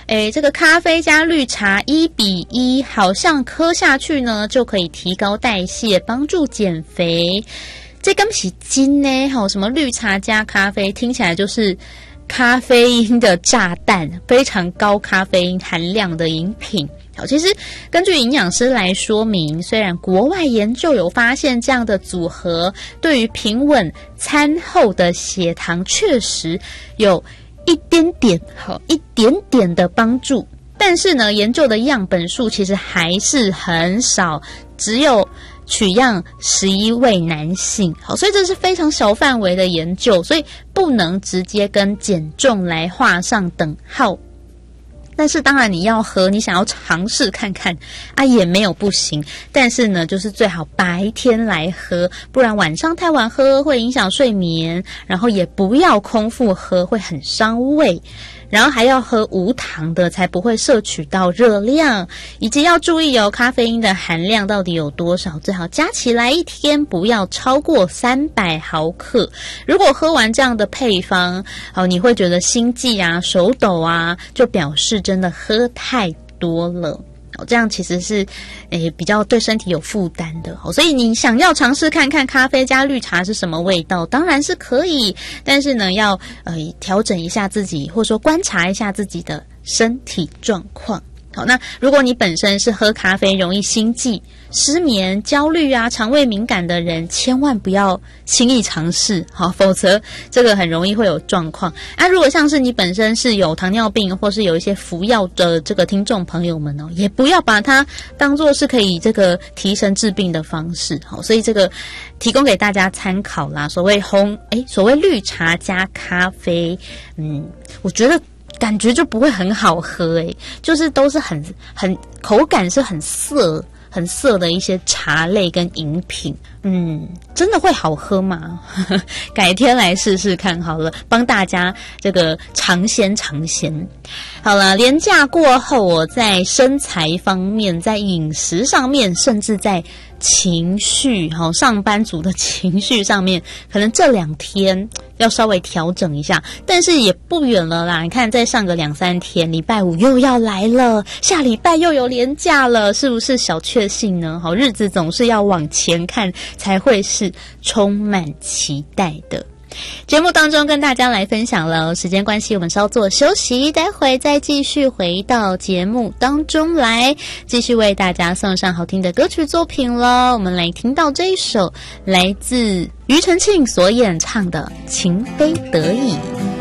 这个咖啡加绿茶1:1，好像喝下去呢就可以提高代谢，帮助减肥。这根本是真呢，什么绿茶加咖啡，听起来就是咖啡因的炸弹，非常高咖啡因含量的饮品。好，其实根据营养师来说明，虽然国外研究有发现这样的组合对于平稳餐后的血糖确实有一点点的帮助，但是呢，研究的样本数其实还是很少，只有取样11位男性。好，所以这是非常小范围的研究，所以不能直接跟减重来画上等号。但是当然你要喝，你想要尝试看看啊，也没有不行。但是呢，就是最好白天来喝，不然晚上太晚喝会影响睡眠，然后也不要空腹喝，会很伤胃。然后还要喝无糖的，才不会摄取到热量，以及要注意咖啡因的含量到底有多少，最好加起来一天不要超过300毫克。如果喝完这样的配方，你会觉得心悸啊、手抖啊，就表示真的喝太多了。这样其实是比较对身体有负担的。所以你想要尝试看看咖啡加绿茶是什么味道，当然是可以，但是呢要调整一下自己，或者说观察一下自己的身体状况。好，那如果你本身是喝咖啡容易心悸、失眠、焦虑啊、肠胃敏感的人，千万不要轻易尝试，好，否则这个很容易会有状况。如果像是你本身是有糖尿病或是有一些服药的这个听众朋友们也不要把它当作是可以这个提神治病的方式。好，所以这个提供给大家参考啦。所谓绿茶加咖啡，我觉得感觉就不会很好喝就是都是很口感是很涩的一些茶类跟饮品。真的会好喝吗？改天来试试看好了，帮大家这个尝鲜。好了，连假过后，我在身材方面，在饮食上面，甚至在情绪，上班族的情绪上面，可能这2天要稍微调整一下，但是也不远了啦。你看再上个2-3天，礼拜5又要来了，下礼拜又有连假了，是不是小确幸呢？好，日子总是要往前看，才会是充满期待的。节目当中跟大家来分享了，时间关系我们稍作休息，待会再继续回到节目当中来，继续为大家送上好听的歌曲作品咯。我们来听到这一首来自庾澄庆所演唱的《情非得已》。